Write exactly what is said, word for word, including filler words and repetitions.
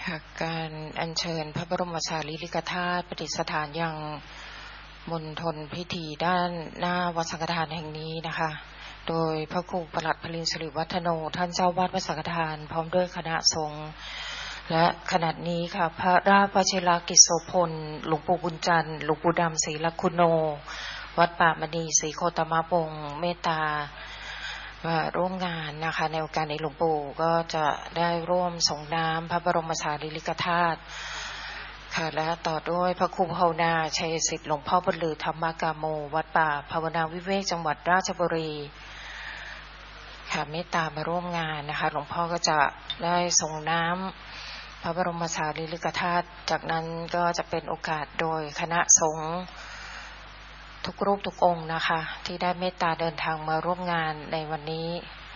การอัญเชิญพระบรมสารีริกธาตุประดิษฐานยังมณฑลพิธีด้านหน้าวัดสังฆทานแห่งนี้นะคะโดยพระครูปลัดพลินสิริวัฒโนท่านเจ้าวาดวัดสังฆทานพร้อมด้วยคณะสงฆ์และขณะนี้ค่ะพระราชวชิรกิจโสพลหลวงปู่บุญจันทร์หลวงปู่ดำศรีลคุโนวัดป่ามณีศรีโคตมวงศ์เมตตามาร่วมงานนะคะในโอกาสนี้หลวงปู่ก็จะได้ร่วมส่งน้ำพระบรมสารีริกธาตุค่ะและต่อด้วยพระครูภาวนาชัยสิทธิ์หลวงพ่อบุญลือธรรมกาโมวัดป่าภาวนาวิเวกจังหวัดราชบุรีค่ะเมตตามาร่วมงานนะคะหลวงพ่อก็จะได้ส่งน้ำพระบรมสารีริกธาตุจากนั้นก็จะเป็นโอกาสโดยคณะสงฆ์ทุกรูปทุกองค์นะคะที่ได้เมตตาเดินทางมาร่วมงานในวันนี้